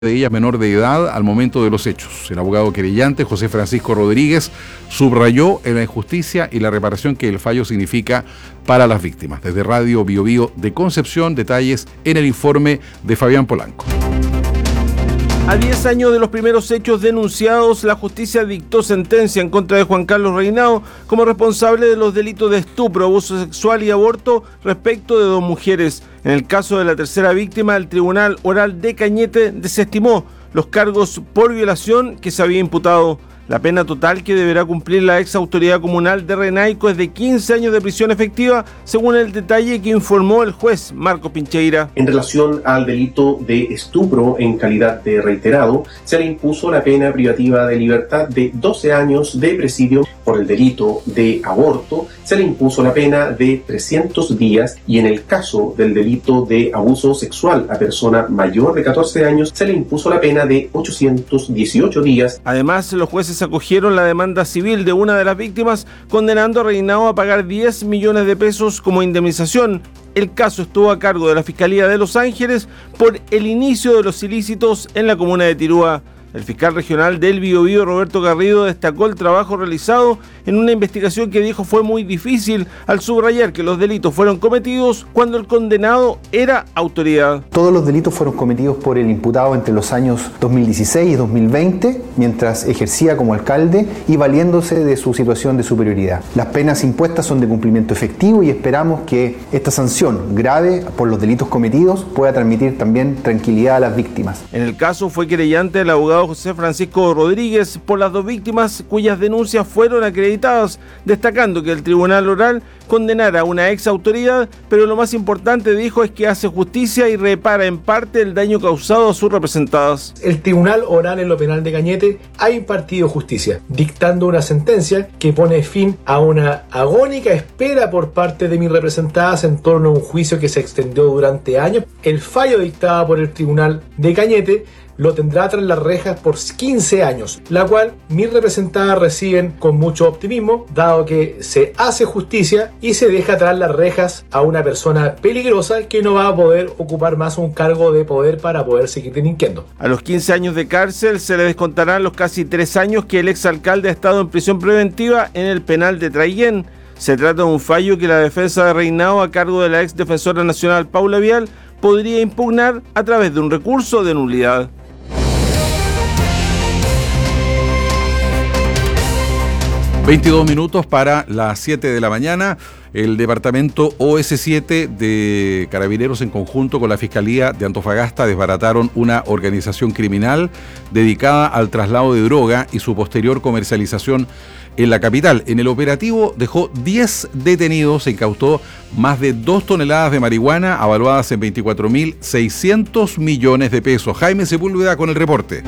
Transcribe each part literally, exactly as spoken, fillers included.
de ella menor de edad al momento de los hechos. El abogado querellante, José Francisco Rodríguez, subrayó en la injusticia y la reparación que el fallo significa para las víctimas. Desde Radio Bio Bio de Concepción, detalles en el informe de Fabián Polanco. A diez años de los primeros hechos denunciados, la justicia dictó sentencia en contra de Juan Carlos Reinao como responsable de los delitos de estupro, abuso sexual y aborto respecto de dos mujeres. En el caso de la tercera víctima, el Tribunal Oral de Cañete desestimó los cargos por violación que se había imputado. La pena total que deberá cumplir la ex autoridad comunal de Renaico es de quince años de prisión efectiva, según el detalle que informó el juez Marco Pincheira. En relación al delito de estupro en calidad de reiterado, se le impuso la pena privativa de libertad de doce años de presidio. Por el delito de aborto, se le impuso la pena de trescientos días y en el caso del delito de abuso sexual a persona mayor de catorce años, se le impuso la pena de ochocientos dieciocho días. Además, los jueces acogieron la demanda civil de una de las víctimas, condenando a Reinao a pagar diez millones de pesos como indemnización. El caso estuvo a cargo de la Fiscalía de Los Ángeles por el inicio de los ilícitos en la comuna de Tirúa. El fiscal regional del Biobío, Roberto Garrido, destacó el trabajo realizado en una investigación que dijo fue muy difícil, al subrayar que los delitos fueron cometidos cuando el condenado era autoridad. Todos los delitos fueron cometidos por el imputado entre los años dos mil dieciséis y dos mil veinte, mientras ejercía como alcalde y valiéndose de su situación de superioridad. Las penas impuestas son de cumplimiento efectivo y esperamos que esta sanción grave por los delitos cometidos pueda transmitir también tranquilidad a las víctimas. En el caso fue querellante el abogado José Francisco Rodríguez por las dos víctimas cuyas denuncias fueron acreditadas, destacando que el Tribunal Oral condenara a una ex autoridad, pero lo más importante, dijo, es que hace justicia y repara en parte el daño causado a sus representadas. El Tribunal Oral en lo penal de Cañete ha impartido justicia, dictando una sentencia que pone fin a una agónica espera por parte de mis representadas en torno a un juicio que se extendió durante años. El fallo dictado por el Tribunal de Cañete lo tendrá tras las rejas por quince años, la cual mis representadas reciben con mucho optimismo, dado que se hace justicia y se deja tras las rejas a una persona peligrosa que no va a poder ocupar más un cargo de poder para poder seguir delinquiendo. A los quince años de cárcel se le descontarán los casi tres años que el exalcalde ha estado en prisión preventiva en el penal de Traiguén. Se trata de un fallo que la defensa de Reinao, a cargo de la ex defensora nacional Paula Vial, podría impugnar a través de un recurso de nulidad. veintidós minutos para las siete de la mañana. El departamento O S siete de Carabineros, en conjunto con la Fiscalía de Antofagasta, desbarataron una organización criminal dedicada al traslado de droga y su posterior comercialización en la capital. En el operativo dejó diez detenidos, se incautó más de dos toneladas de marihuana avaluadas en veinticuatro mil seiscientos millones de pesos. Jaime Sepúlveda con el reporte.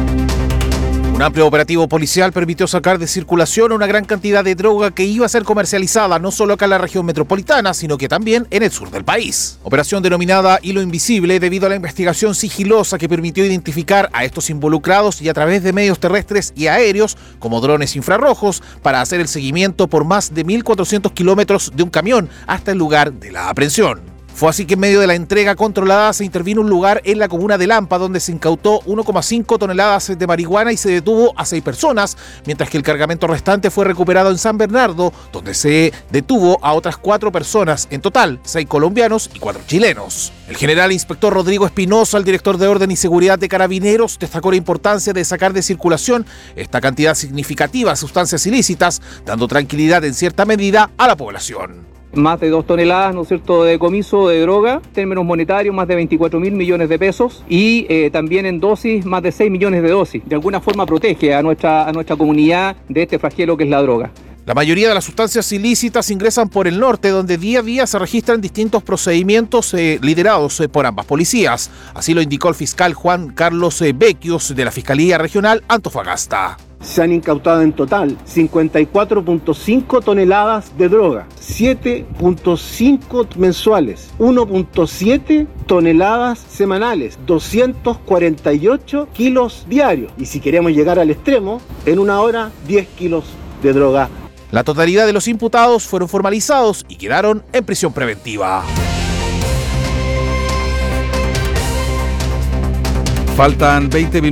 Un amplio operativo policial permitió sacar de circulación una gran cantidad de droga que iba a ser comercializada no solo acá en la región metropolitana, sino que también en el sur del país. Operación denominada Hilo Invisible debido a la investigación sigilosa que permitió identificar a estos involucrados y a través de medios terrestres y aéreos, como drones infrarrojos, para hacer el seguimiento por más de mil cuatrocientos kilómetros de un camión hasta el lugar de la aprehensión. Fue así que en medio de la entrega controlada se intervino un lugar en la comuna de Lampa donde se incautó uno coma cinco toneladas de marihuana y se detuvo a seis personas, mientras que el cargamento restante fue recuperado en San Bernardo, donde se detuvo a otras cuatro personas, en total seis colombianos y cuatro chilenos. El general inspector Rodrigo Espinosa, el director de Orden y Seguridad de Carabineros, destacó la importancia de sacar de circulación esta cantidad significativa de sustancias ilícitas, dando tranquilidad en cierta medida a la población. Más de dos toneladas, ¿no es cierto?, de decomiso de droga, en términos monetarios más de veinticuatro mil millones de pesos y eh, también en dosis más de seis millones de dosis. De alguna forma protege a nuestra, a nuestra comunidad de este flagelo que es la droga. La mayoría de las sustancias ilícitas ingresan por el norte, donde día a día se registran distintos procedimientos eh, liderados eh, por ambas policías. Así lo indicó el fiscal Juan Carlos eh, Becchios de la Fiscalía Regional Antofagasta. Se han incautado en total cincuenta y cuatro punto cinco toneladas de droga, siete punto cinco mensuales, uno punto siete toneladas semanales, doscientos cuarenta y ocho kilos diarios. Y si queremos llegar al extremo, en una hora, diez kilos de droga. La totalidad de los imputados fueron formalizados y quedaron en prisión preventiva. Faltan veinte minutos.